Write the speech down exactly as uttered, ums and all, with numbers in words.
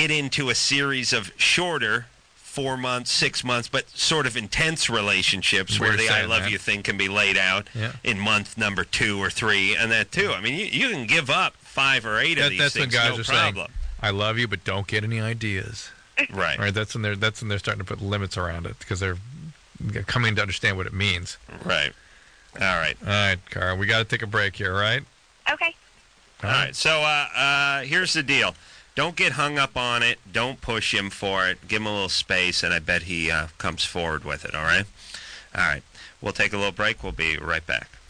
get into a series of shorter, four months, six months, but sort of intense relationships where the I love you thing can be laid out yeah. in month number two or three, and that too. I mean, you, you can give up five or eight that, of these that's things, when guys no are problem. saying, I love you, but don't get any ideas. Right. Right. That's when they're that's when they're starting to put limits around it because they're coming to understand what it means. Right. All right. All right, Cara, we got to take a break here, right? Okay. All right. So uh, uh, here's the deal. Don't get hung up on it. Don't push him for it. Give him a little space, and I bet he uh, comes forward with it, all right? All right. We'll take a little break. We'll be right back.